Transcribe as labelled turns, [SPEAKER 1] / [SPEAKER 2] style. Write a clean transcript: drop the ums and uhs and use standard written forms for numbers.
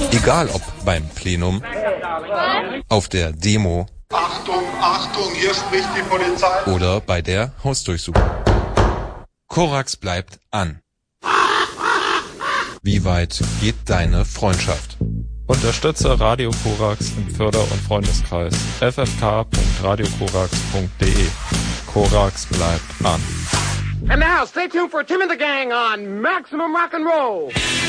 [SPEAKER 1] Egal ob beim Plenum, auf der Demo,
[SPEAKER 2] Achtung, Achtung, hier spricht die Polizei.
[SPEAKER 1] Oder bei der Hausdurchsuchung. Korax bleibt an. Wie weit geht deine Freundschaft?
[SPEAKER 3] Unterstütze Radio Korax im Förder- und Freundeskreis. ffk.radiokorax.de. Korax bleibt an.
[SPEAKER 4] And now, stay tuned for Tim and the Gang on Maximum Rock and Roll.